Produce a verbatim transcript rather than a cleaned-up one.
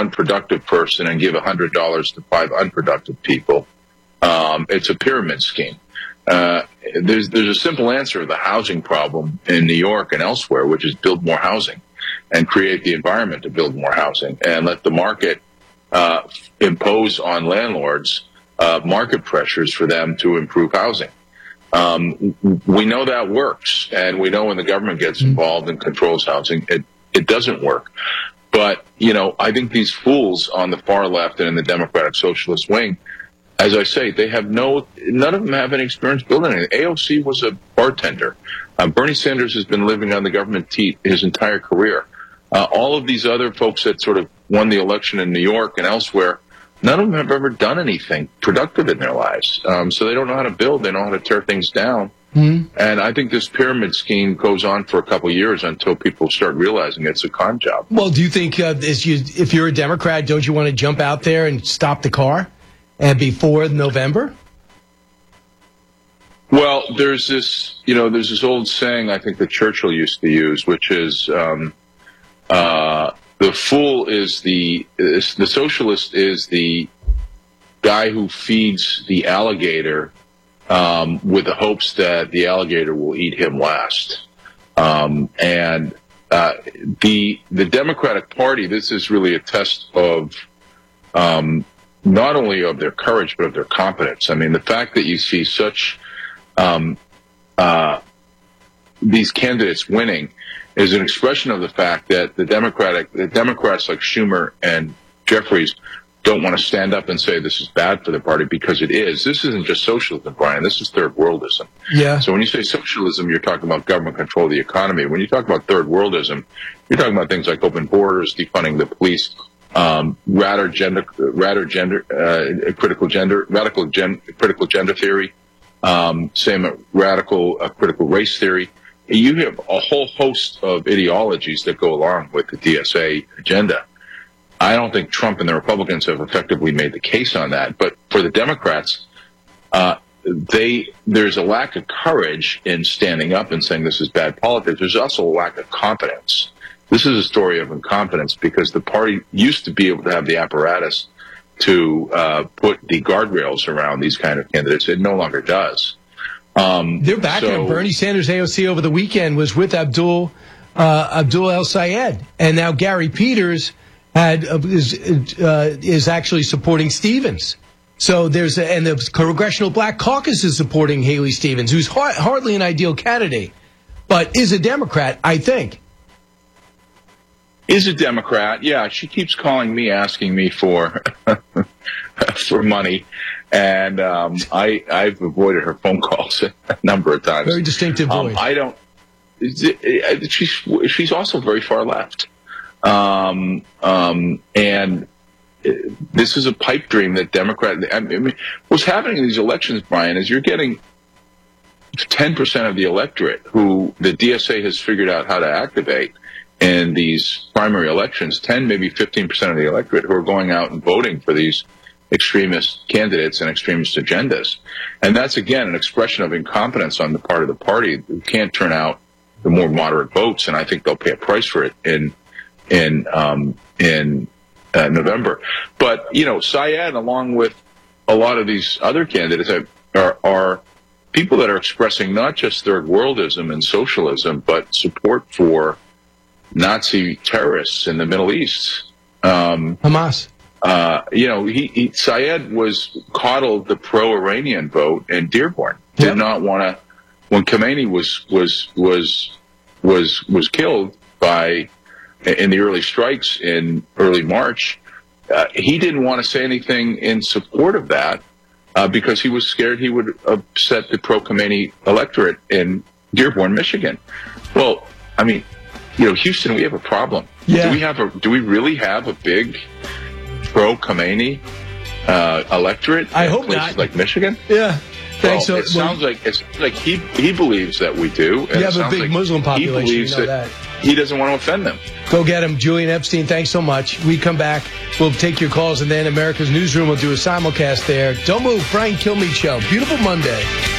one productive person and give one hundred dollars to five unproductive people. Um, it's a pyramid scheme. Uh, there's there's a simple answer to the housing problem in New York and elsewhere, which is build more housing and create the environment to build more housing and let the market uh, impose on landlords uh, market pressures for them to improve housing. Um, we know that works, and we know when the government gets involved and controls housing, it, it doesn't work. But, you know, I think these fools on the far left and in the Democratic Socialist wing, as I say, they have no, none of them have any experience building anything. A O C was a bartender. Uh, Bernie Sanders has been living on the government teat his entire career. Uh, all of these other folks that sort of won the election in New York and elsewhere, none of them have ever done anything productive in their lives. Um, so they don't know how to build. They know how to tear things down. Mm-hmm. And I think this pyramid scheme goes on for a couple of years until people start realizing it's a con job. Well, do you think uh, is you, if you're a Democrat, don't you want to jump out there and stop the car and before November? Well, there's this, you know, there's this old saying I think that Churchill used to use, which is um, uh, the fool is the is, the socialist is the guy who feeds the alligator um, with the hopes that the alligator will eat him last. Um, and uh, the the Democratic Party, this is really a test of um, not only of their courage but of their competence. I mean, the fact that you see such um, uh, these candidates winning is an expression of the fact that the Democratic, the Democrats like Schumer and Jeffries don't want to stand up and say this is bad for the party, because it is. This isn't just socialism, Brian. This is third worldism. Yeah. So when you say socialism, you're talking about government control of the economy. When you talk about third worldism, you're talking about things like open borders, defunding the police, um, radical gender, radical gender, uh, critical gender, radical gen, critical gender theory, um, same radical uh, critical race theory. You have a whole host of ideologies that go along with the D S A agenda. I don't think Trump and the Republicans have effectively made the case on that. But for the Democrats, uh, they there's a lack of courage in standing up and saying this is bad politics. There's also a lack of competence. This is a story of incompetence because the party used to be able to have the apparatus to uh, put the guardrails around these kind of candidates. It no longer does. Um, They're backing so, him. Bernie Sanders A O C over the weekend was with Abdul uh, Abdul El Sayed, and now Gary Peters had uh, is uh, is actually supporting Stevens. So there's a, and the Congressional Black Caucus is supporting Haley Stevens, who's har- hardly an ideal candidate, but is a Democrat, I think. Is a Democrat? Yeah, she keeps calling me, asking me for for money. And um, I, I've avoided her phone calls a number of times. Very distinctive voice. Um, I don't. She's she's also very far left, um, um, and this is a pipe dream that Democrat. I mean, what's happening in these elections, Brian, is you're getting ten percent of the electorate who the D S A has figured out how to activate in these primary elections. Ten, maybe fifteen percent of the electorate who are going out and voting for these extremist candidates and extremist agendas. And that's, again, an expression of incompetence on the part of the party who can't turn out the more moderate votes, and I think they'll pay a price for it in in um, in uh, November. But, you know, Syed, along with a lot of these other candidates, are, are people that are expressing not just third worldism and socialism, but support for Nazi terrorists in the Middle East. Um, Hamas. Uh, you know, he, he Syed was coddled the pro-Iranian vote in Dearborn. Did yep. not want to. When Khomeini was was was was was killed by in the early strikes in early March, uh, he didn't want to say anything in support of that uh, because he was scared he would upset the pro-Khomeini electorate in Dearborn, Michigan. Well, I mean, you know, Houston, we have a problem. Yeah. Do we have a? Do we really have a big pro-Khomeini uh, electorate I in hope places not. like Michigan? Yeah. Thanks. Well, so, it sounds well, like it's like he he believes that we do. And you have a big like Muslim population. He believes you know that, that he doesn't want to offend them. Go get him, Julian Epstein. Thanks so much. We come back. We'll take your calls, and then America's Newsroom will do a simulcast there. Don't move. Brian Kilmeade Show. Beautiful Monday.